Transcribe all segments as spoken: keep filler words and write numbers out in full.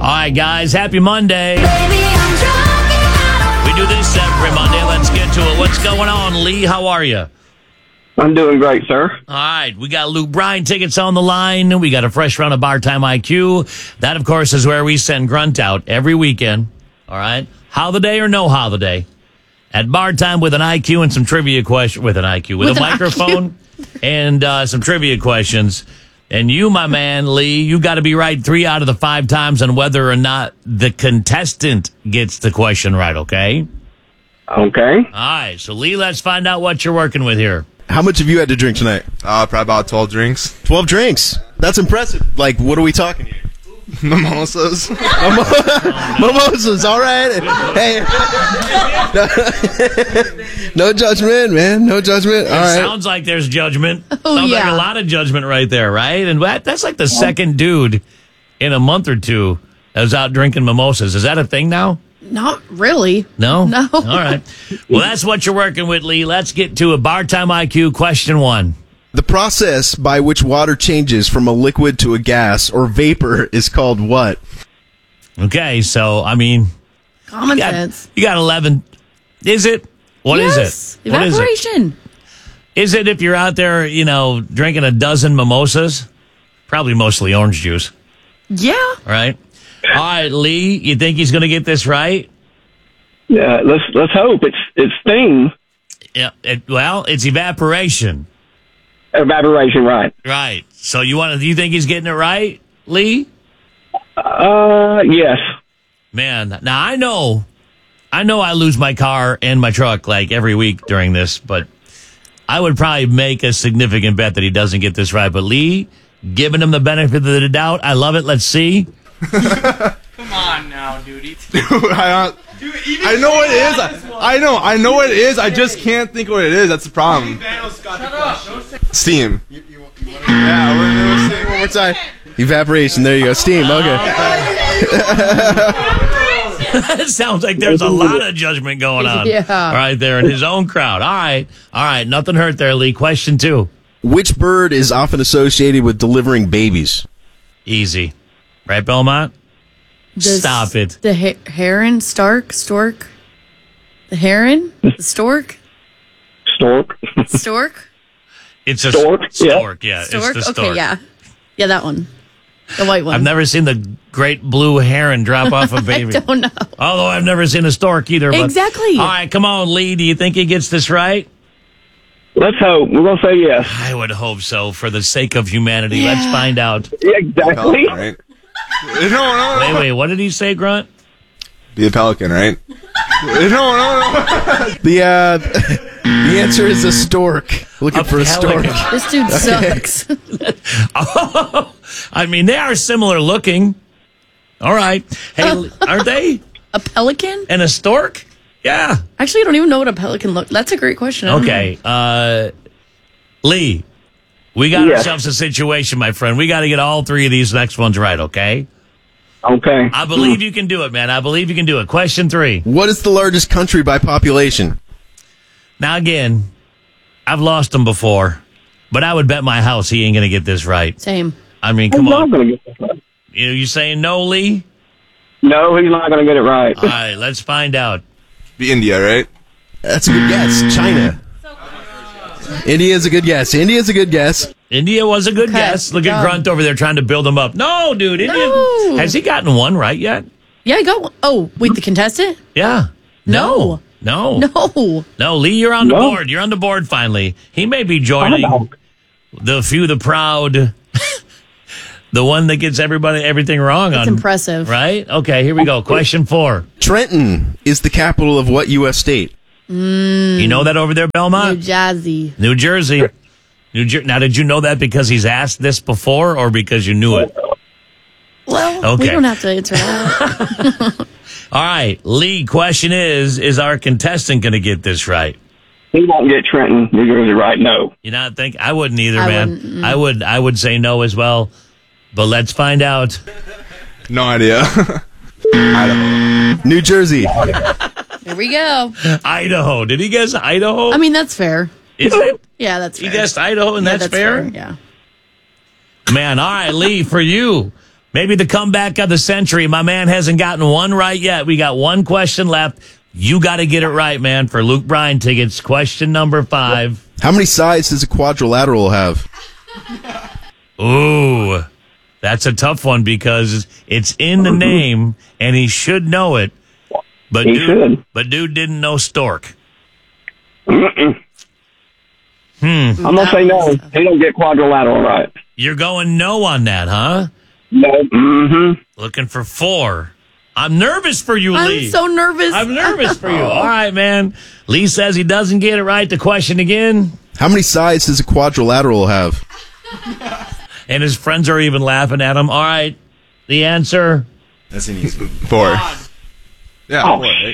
right, guys, happy Monday. Baby, I'm drunk and I We do this every Monday. Let's get to it. What's going on, Lee? How are you? I'm doing great, sir. All right, we got Luke Bryan tickets on the line. We got a fresh round of Bar Time I Q. That, of course, is where we send Grunt out every weekend. All right, holiday or no holiday. At Bar Time with an I Q and some trivia question with an I Q with, With a an microphone and uh, some trivia questions. And you, my man, Lee, you got to be right three out of the five times on whether or not the contestant gets the question right. Okay. Okay. All right. So, Lee, let's find out what you're working with here. How much have you had to drink tonight? Uh, probably about twelve drinks. twelve drinks. That's impressive. Like, what are we talking here? Mimosas. Mimosas, all right. Hey. No judgment, man. No judgment. All It right. sounds like there's judgment. Oh, sounds like yeah. a lot of judgment right there, right? And that, that's like the second dude in a month or two that was out drinking mimosas. Is that a thing now? Not really. No? No. All right. Well, that's what you're working with, Lee. Let's get to it. Bar Time I Q, question one. The process by which water changes from a liquid to a gas or vapor is called what? Okay, so, I mean, Common you got, sense. you got eleven. Is it? What is yes. it? What is it? Evaporation. Is it if you're out there, you know, drinking a dozen mimosas? Probably mostly orange juice, Yeah. right? All right, Lee, you think he's going to get this right? Yeah, let's let's hope it's it's steam Yeah. It, well, it's evaporation. evaporation, right? Right. So you want to? Do you think he's getting it right, Lee? Uh, yes. Man, now I know, I know I lose my car and my truck like every week during this, but I would probably make a significant bet that he doesn't get this right. But Lee, giving him the benefit of the doubt, I love it. Let's see. Come on now, dude. Dude, I, Dude, even I know what it is. Shut I, I know. I know what it is. I just can't think what it is. That's the problem. up. Steam. Yeah, we're, we're saying one more time. Evaporation. There you go. Steam. Okay. It sounds like there's a lot of judgment going on Yeah. right there in his own crowd. All right. All right. Nothing hurt there, Lee. Question two. Which bird is often associated with delivering babies? Easy. Right, Belmont? The Stop s- it. The he- heron, stark, stork. The heron, the stork, Stork. stork, It's a Stork? s- stork. Yeah, stork. it's the stork. Okay, yeah, yeah, that one, the white one. I've never seen the great blue heron drop off a baby. I don't know. Although I've never seen a stork either. But, Exactly. All right, come on, Lee. Do you think he gets this right? Let's hope. We're gonna say yes. I would hope so for the sake of humanity. Let's Yeah. find out. Yeah, exactly. Right? No, no, Wait, no. wait. What did he say, Grunt? Be a pelican, right? No, no, no. The uh, the answer is a stork. Looking A for a stork. pelican. This dude sucks. Oh, I mean, they are similar looking. All right. Hey, aren't they? A pelican? And a stork? Yeah. Actually, I don't even know what a pelican looks. That's a great question. I don't Okay. Uh, Lee, we got Yes. ourselves a situation, my friend. We got to get all three of these next ones right, okay? Okay. I believe you can do it, man. I believe you can do it. Question three. What is the largest country by population? Now, again, I've lost him before, but I would bet my house he ain't going to get this right. know. Same. I mean, He's come not on. gonna get this right. You, you saying no, Lee? No, he's not gonna get it right. All right, let's find out. Be India, right? That's a good guess. China. India's a good guess. India's a good guess. India was a good Okay, guess. Look at done. Grunt over there trying to build him up. No, dude. India, No. Has he gotten one right yet? Yeah, I got one. Oh, wait, the contestant? Yeah. No. No. No. No, Lee, you're on the No. board. You're on the board finally. He may be joining Oh, the few, the proud, the one that gets everybody everything wrong That's on. impressive. Right? Okay, here we go. Question four. Trenton is the capital of what U S state? You know that over there, New Belmont? Jazzy. New Jersey. New Jer- now, did you know that because he's asked this before or because you knew it? Well, Okay. we don't have to answer that. All right, Lee, question is, is our contestant going to get this right? He won't get Trenton, New Jersey right. No. You not think? I wouldn't either, I man. wouldn't, mm. I would I would say no as well. But let's find out. No idea. Idaho. New Jersey. Here we go. Idaho. Did he guess Idaho? I mean, that's fair. is it? Yeah, that's He fair. guessed Idaho, and Yeah, that's, fair? Yeah. Man, all right, Lee, for you, Maybe the comeback of the century. My man hasn't gotten one right yet. We got one question left. You got to get it right, man, for Luke Bryan tickets. Question number five. How many sides does a quadrilateral have? Ooh, that's a tough one because it's in the name, and he should know it. But He dude, should. But dude didn't know stork. Mm-mm. Hmm. I'm gonna say no. He don't get quadrilateral right. You're going no on that, huh? No. Mm-hmm. Looking for four. I'm nervous for you, I'm Lee. so nervous. I'm nervous for you. All right, man. Lee says he doesn't get it right. The question again. How many sides does a quadrilateral have? And his friends are even laughing at him. All right. The answer. That's an easy one. Four. Yeah, Oh, four, right?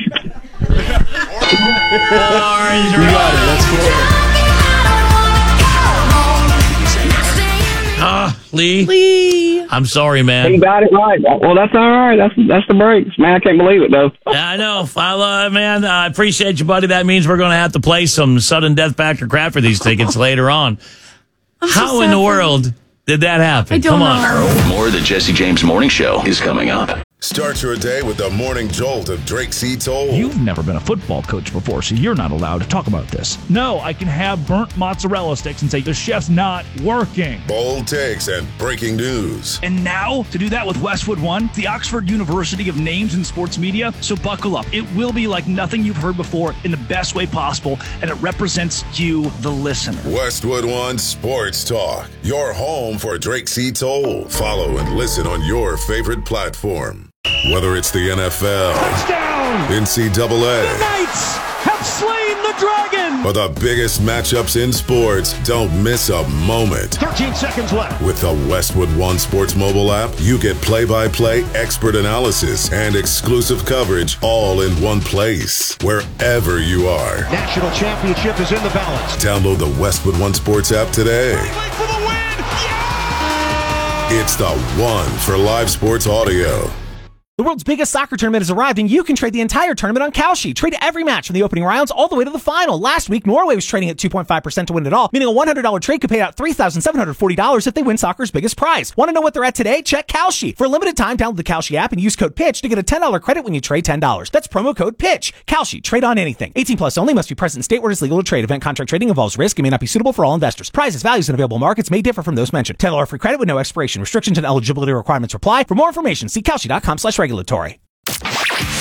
Four is You got it. That's four. Ah, Lee. Lee. I'm sorry, he man. got it right. Well, that's all right. That's that's the breaks, man. I can't believe it though. Yeah, I know. I love, man. I appreciate you, buddy. That means we're going to have to play some sudden death factor crap for these tickets later on. I'm so How in sad the for- world did that happen? I don't Come on. know. More of the Jesse James Morning Show is coming up. Start your day with the morning jolt of Drake C. Toll. You've never been a football coach before, so you're not allowed to talk about this. No, I can have burnt mozzarella sticks and say the chef's not working. Bold takes and breaking news. And now, to do that with Westwood One, the Oxford University of names in sports media, so buckle up. It will be like nothing you've heard before in the best way possible, and it represents you, the listener. Westwood One Sports Talk. Your home for Drake C. Toll. Follow and listen on your favorite platform. Whether it's the N F L, Touchdown! N C double A, The Knights have slain the dragon! or the biggest matchups in sports, don't miss a moment. thirteen seconds left. With the Westwood One Sports mobile app, you get play-by-play expert analysis and exclusive coverage all in one place, wherever you are. National championship is in the balance. Download the Westwood One Sports app today. For the win! It's the one for live sports audio. The world's biggest soccer tournament has arrived, and you can trade the entire tournament on Kalshi. Trade every match from the opening rounds all the way to the final. Last week, Norway was trading at two point five percent to win it all, meaning a one hundred dollars trade could pay out three thousand seven hundred forty dollars if they win soccer's biggest prize. Want to know what they're at today? Check Kalshi. For a limited time, download the Kalshi app and use code PITCH to get a ten dollars credit when you trade ten dollars. That's promo code PITCH. Kalshi. Trade on anything. eighteen plus only. Must be present in state where it is legal to trade. Event contract trading involves risk and may not be suitable for all investors. Prizes, values, and available markets may differ from those mentioned. ten dollars free credit with no expiration. Restrictions and eligibility requirements apply. For more information, see Kalshi dot com slash regulatory.